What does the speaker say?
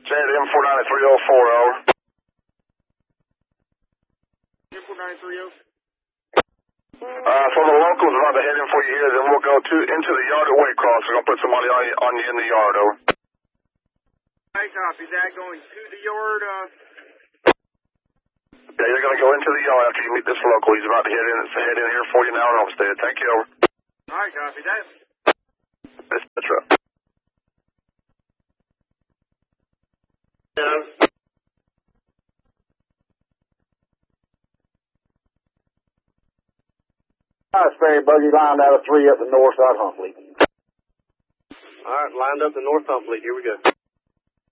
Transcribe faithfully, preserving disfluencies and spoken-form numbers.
M four nine three oh four, over. M four nine three oh. Uh, so the locals about to head in for you here, then we'll go to into the yard at Waycross. We're going to put somebody on you, on you in the yard, over. Hey, copy that. Going to the yard, uh... Yeah, you're going to go into the yard after you meet this local. He's about to head in, head in here for you now at Homestead. Thank you, over. Alright, copy that. That's, that's right. Yeah. Sperry buggy lined out of three up the north side of Hump Fleet. Alright, lined up the north Hump Fleet. Here we go.